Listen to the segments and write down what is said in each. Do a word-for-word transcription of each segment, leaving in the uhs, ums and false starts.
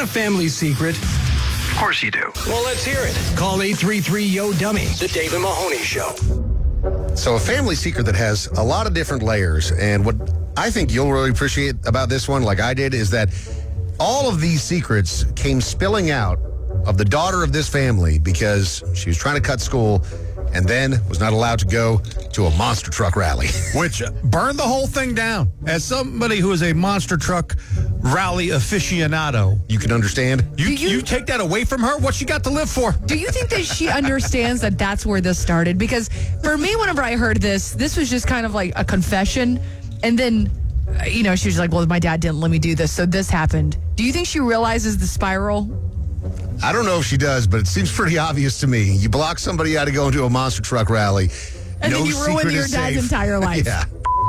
a family secret? Of course you do. Well, let's hear it. Call eight three three, Y O, Dummy. The Dave and Mahoney Show. So a family secret that has a lot of different layers. And what I think you'll really appreciate about this one, like I did, is that all of these secrets came spilling out of the daughter of this family because she was trying to cut school and then was not allowed to go to a monster truck rally. Which burned the whole thing down. As somebody who is a monster truck rally aficionado, You can understand? you, Do you- you take that away from her? What's she got to live for? Do you think that she understands that that's where this started? Because for me, whenever I heard this, this was just kind of like a confession. And then, uh, you know, she was like, well, my dad didn't let me do this, so this happened. Do you think she realizes the spiral? I don't know if she does, but it seems pretty obvious to me. You block somebody out of going to a monster truck rally. And no then you ruin secret your is dad's safe. entire life. Yeah.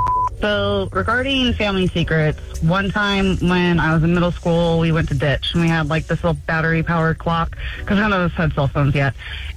So regarding family secrets, one time when I was in middle school, we went to ditch and we had like this little battery powered clock because none of us had cell phones yet.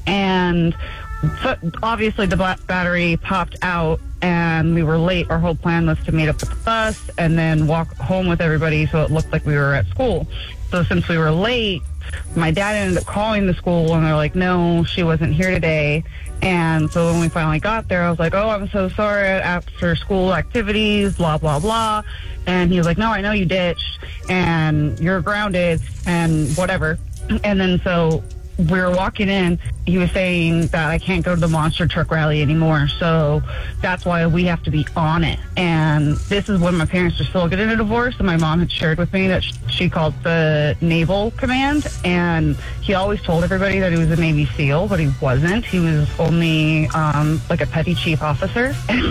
And so obviously the ba- battery popped out and we were late. Our whole plan was to meet up with the bus and then walk home with everybody so it looked like we were at school. So since we were late, my dad ended up calling the school and they're like, no, she wasn't here today. And so when we finally got there, I was like, oh, I'm so sorry, after school activities, blah, blah, blah. And he was like, no, I know you ditched and you're grounded and whatever. And then so we were walking in, he was saying that I can't go to the monster truck rally anymore. So that's why we have to be on it. And this is when my parents were still getting a divorce. And my mom had shared with me that she called the Naval Command. And he always told everybody that he was a Navy SEAL, but he wasn't. He was only um, like a petty chief officer.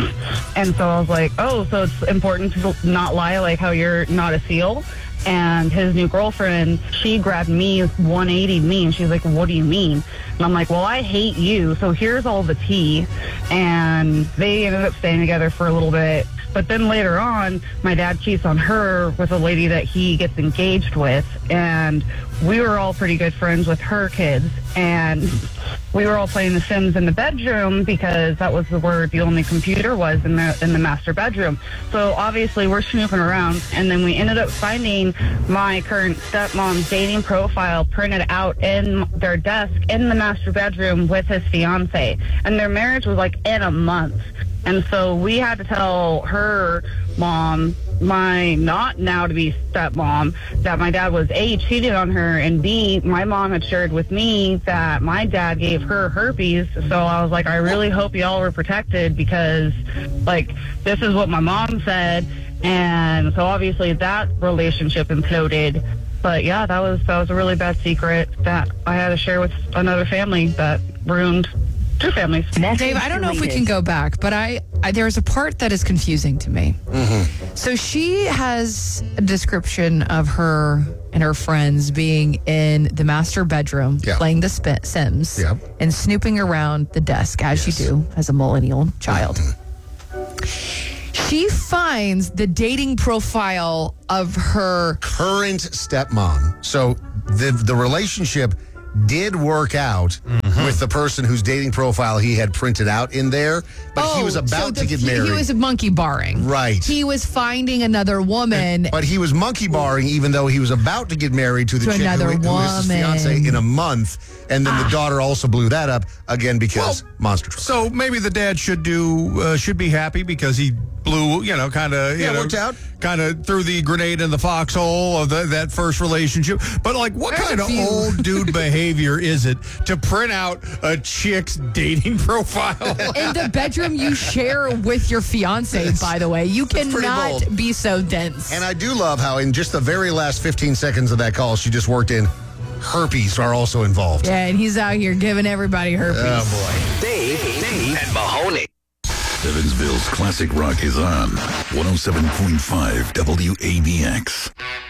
And so I was like, oh, so it's important to not lie like how you're not a SEAL. And his new girlfriend, she grabbed me, one eighty me, and she's like, what do you mean? And I'm like, well, I hate you, so here's all the tea. And they ended up staying together for a little bit. But then later on, my dad cheats on her with a lady that he gets engaged with. And we were all pretty good friends with her kids. And we were all playing The Sims in the bedroom because that was where the only computer was in the in the master bedroom. So obviously we're snooping around. And then we ended up finding my current stepmom's dating profile printed out in their desk in the master bedroom with his fiance. And their marriage was like in a month. And so we had to tell her mom, my not now to be stepmom, that my dad was A, cheated on her, and B, my mom had shared with me that my dad gave her herpes. So I was like, I really hope y'all were protected because, like, this is what my mom said. And so obviously that relationship imploded. But yeah, that was that was a really bad secret that I had to share with another family that ruined two families. Dave, I don't know if we can go back, but I, I there's a part that is confusing to me. Mm-hmm. So she has a description of her and her friends being in the master bedroom, Yeah. playing the sp- Sims, Yeah. and snooping around the desk, as Yes. you do as a millennial child. She finds the dating profile of her Current stepmom. So the the relationship did work out with the person whose dating profile he had printed out in there, but he was Oh, about so the- to get he- married. He was monkey barring. Right. He was finding another woman. But he was monkey barring even though he was about to get married to the To chick another who, who is his woman. fiance in a month. And then the daughter also blew that up again because Well, monster truck. So maybe the dad should do uh, should be happy because he blew, you know, kind of, you Yeah, know, worked out. kind of threw the grenade in the foxhole of the, that first relationship. But like, what There's kind a of few. old dude behavior is it to print out a chick's dating profile? In the bedroom you share with your fiance, by the way. You pretty cannot bold. be so dense. And I do love how in just the very last fifteen seconds of that call, she just worked in herpes are also involved. yeah, and he's out here giving everybody herpes. Oh, boy. Dave, Dave, and Mahoney. Evansville's classic rock is on one oh seven point five W A B X.